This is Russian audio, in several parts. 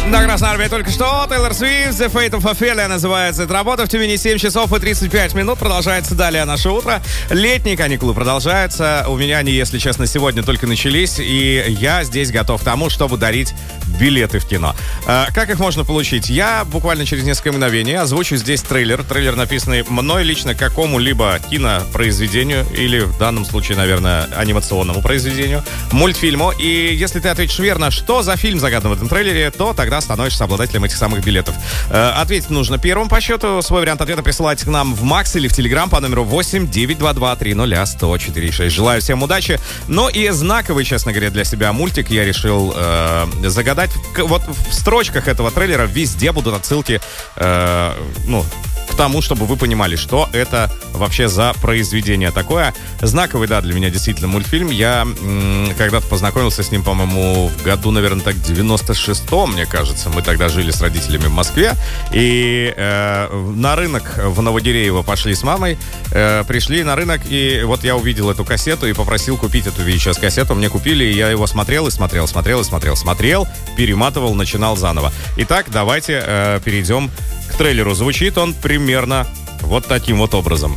На Красной Армии только что Тейлор Свифт, The Fate of Ophelia называется эта работа. В Тюмени 7 часов и 35 минут. Продолжается далее наше утро. Летние каникулы продолжаются. У меня они, если честно, сегодня только начались. И я здесь готов к тому, чтобы дарить билеты в кино. Как их можно получить? Я буквально через несколько мгновений озвучу здесь трейлер. Трейлер, написанный мной лично к какому-либо кинопроизведению. Или в данном случае, наверное, анимационному произведению. Мультфильму. И если ты ответишь верно, что за фильм загадан в этом трейлере, то тогда становишься обладателем этих самых билетов. Ответить нужно первым по счету. Свой вариант ответа присылайте к нам в Макс или в Телеграм по номеру 8-922-300-1046. Желаю всем удачи. Ну и знаковый, честно говоря, для себя мультик я решил загадать. Вот в строчках этого трейлера везде будут отсылки, к тому, чтобы вы понимали, что это вообще за произведение такое. Знаковый, да, для меня действительно мультфильм. Я когда-то познакомился с ним, по-моему, в году, наверное, так 96-м, мне кажется. Мы тогда жили с родителями в Москве. И на рынок в Новодереево пошли с мамой. Пришли на рынок, и вот я увидел эту кассету и попросил купить эту VHS-кассету. Мне купили, и я его смотрел, перематывал, начинал заново. Итак, давайте перейдем к трейлеру. Звучит он примерно вот таким вот образом.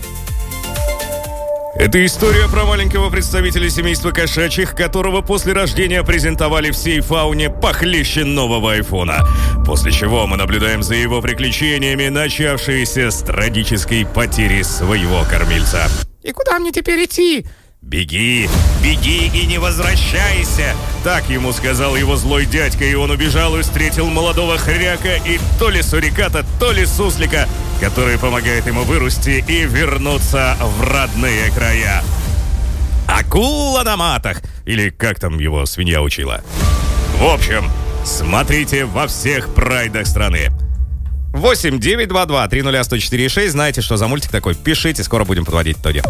Это история про маленького представителя семейства кошачьих, которого после рождения презентовали всей фауне похлеще нового айфона. После чего мы наблюдаем за его приключениями, начавшиеся с трагической потери своего кормильца. И куда мне теперь идти? «Беги, беги и не возвращайся!» Так ему сказал его злой дядька, и он убежал и встретил молодого хряка и то ли суриката, то ли суслика, который помогает ему вырасти и вернуться в родные края. Акула на матах! Или как там его свинья учила? В общем, смотрите во всех прайдах страны. 8-922-300-1046. Знаете, что за мультик такой? Пишите, скоро будем подводить итоги.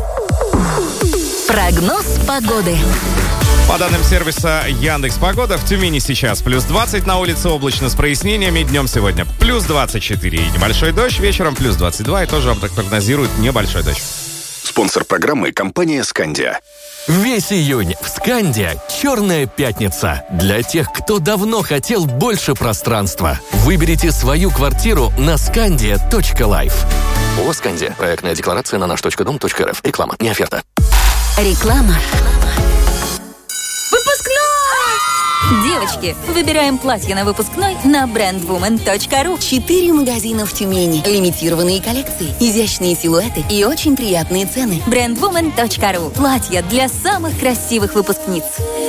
Прогноз погоды. По данным сервиса Яндекс.Погода, в Тюмени сейчас плюс 20, на улице облачно с прояснениями, днем сегодня плюс 24 и небольшой дождь, вечером плюс 22 и тоже прогнозируют небольшой дождь. Спонсор программы — компания «Скандия». Весь июнь в «Сканди» «Черная пятница». Для тех, кто давно хотел больше пространства. Выберите свою квартиру на scandia.life. ООО «Сканди». Проектная декларация на наш.дом.рф. Реклама, не оферта. Реклама. Девочки, выбираем платье на выпускной на brandwoman.ru. 4 магазина в Тюмени. Лимитированные коллекции, изящные силуэты и очень приятные цены. brandwoman.ru. Платья для самых красивых выпускниц.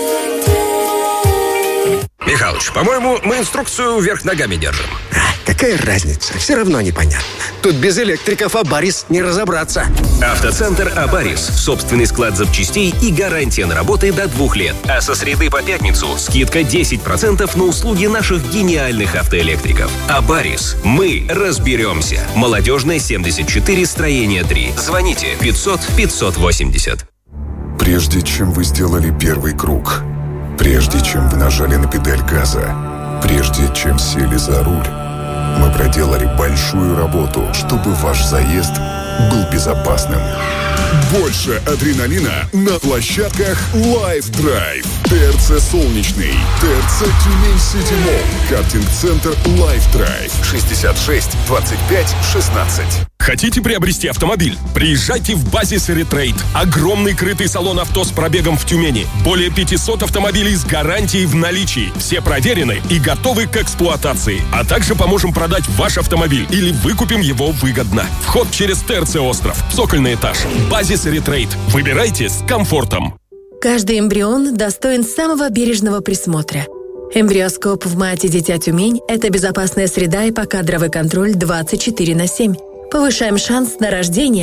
Михалыч, по-моему, мы инструкцию вверх ногами держим. Какая разница? Все равно непонятно. Тут без электриков Абарис не разобраться. Автоцентр Абарис. Собственный склад запчастей и гарантия на работы до 2 лет. А со среды по пятницу скидка 10% на услуги наших гениальных автоэлектриков. Абарис. Мы разберемся. Молодежная, 74, строение 3. Звоните 500-580. Прежде чем вы сделали первый круг, прежде чем вы нажали на педаль газа, прежде чем сели за руль, мы проделали большую работу, чтобы ваш заезд был безопасным. Больше адреналина на площадках Life Drive. ТРЦ «Солнечный», ТРЦ «Тюмень-Сити Молл», картинг-центр Life Drive. 66 25 16. Хотите приобрести автомобиль? Приезжайте в Базис Ретрейд. Огромный крытый салон авто с пробегом в Тюмени. Более 500 автомобилей с гарантией в наличии. Все проверены и готовы к эксплуатации. А также поможем продать ваш автомобиль или выкупим его выгодно. Вход через ТРЦ «Остров». Цокольный этаж. Базис Ретрейд. Выбирайте с комфортом. Каждый эмбрион достоин самого бережного присмотра. Эмбриоскоп в МАТе «Дитя Тюмень» – это безопасная среда и покадровый контроль 24/7. Повышаем шанс на рождение